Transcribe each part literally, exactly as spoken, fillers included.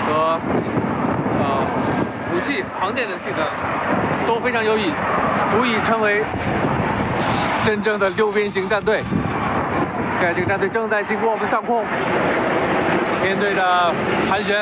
和呃武器、航电的性能都非常优异，足以成为真正的六边形战队。现在这个战队正在经过我们上空，面对着盘旋。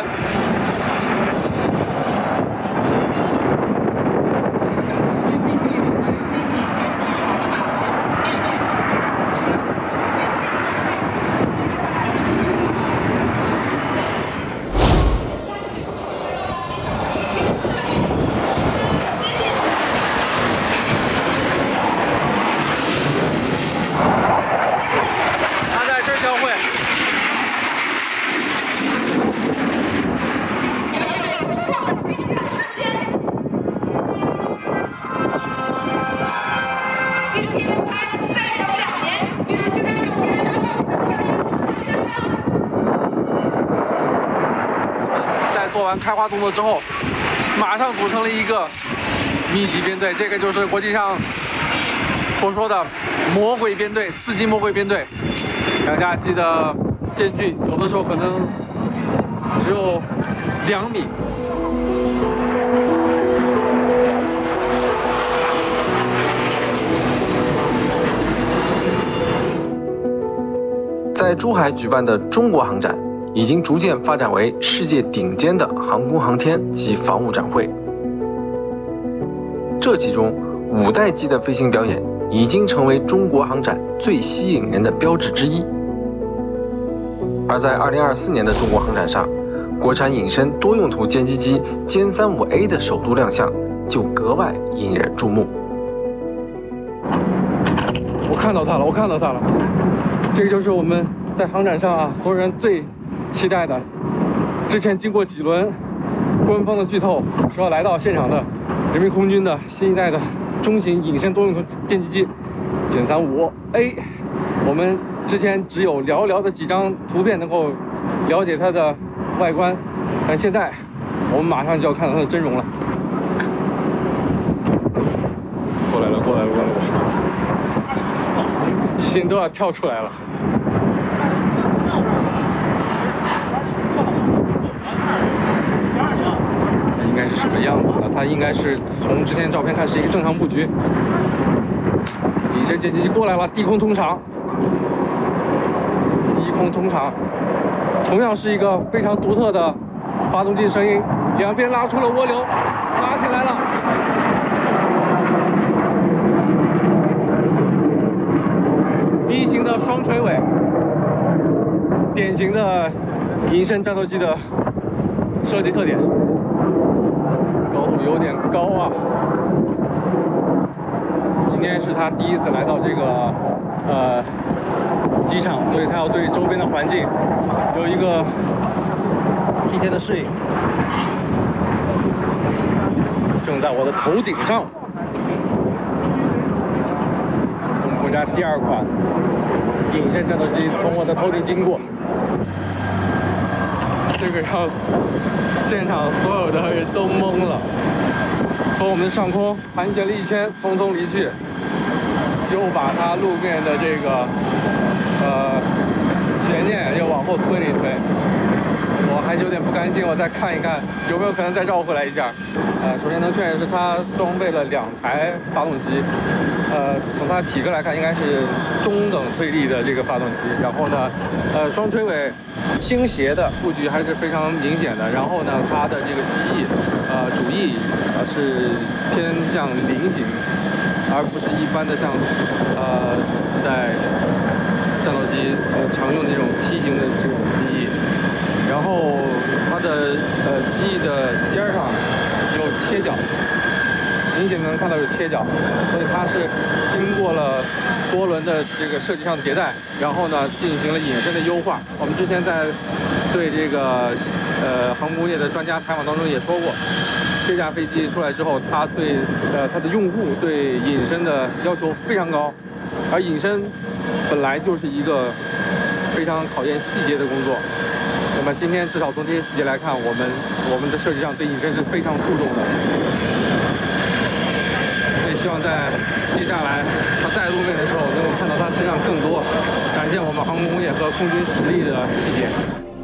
做完开花动作之后，马上组成了一个密集编队，这个就是国际上所说的魔鬼编队，四级魔鬼编队。两架机的间距有的时候可能只有两米。 在珠海举办的中国航展， 已经逐渐发展为世界顶尖的航空航天及防务展会。这其中，五代机的飞行表演已经成为中国航展最吸引人的标志之一。而在二零二四年的中国航展上，国产隐身多用途歼击机歼三五 A 的首度亮相，就格外引人注目。 我看到它了，我看到它了，这个就是我们在航展上啊，所有人最 期待的，之前经过几轮官方的剧透，说要来到现场的人民空军的新一代的中型隐身多用途歼击机歼三五 A。我们之前只有寥寥的几张图片能够了解它的外观，但现在我们马上就要看到它的真容了。过来了，过来了，过来了，心都要跳出来了。 应该是什么样子的？它应该是从之前的照片看是一个正常布局。隐身歼击机过来了，低空通场，低空通场，同样是一个非常独特的发动机声音，两边拉出了涡流，拉起来了。B 型的双垂尾，典型的隐身战斗机的设计特点。 高度有点高啊！今天是他第一次来到这个呃机场，所以他要对周边的环境有一个提前的适应。正在我的头顶上，我们国家第二款隐身战斗机从我的头顶经过。 这个让现场所有的人都懵了，从我们上空盘旋了一圈，匆匆离去，又把它路面的这个呃悬念又往后推了一推。我还是有点不甘心，我再看一看有没有可能再绕回来一下。呃，首先能确认是它装备了两台发动机，呃，从它体格来看应该是中等推力的这个发动机。然后呢，呃，双垂尾倾斜的布局还是非常明显的。然后呢，它的这个机翼，呃，主翼呃是偏向菱形，而不是一般的像呃四代战斗机呃常用的这种梯形的这种机翼。 然后它的呃机翼的尖儿上有切角，明显能看到有切角，所以它是经过了多轮的这个设计上的迭代，然后呢进行了隐身的优化。我们之前在对这个呃航空业的专家采访当中也说过，这架飞机出来之后，它对呃它的用户对隐身的要求非常高，而隐身本来就是一个非常考验细节的工作。 那么今天至少从这些细节来看，我们我们的设计上对隐身是非常注重的。也希望在接下来它在路面的时候，能够看到它身上更多展现我们航空工业和空军实力的细节。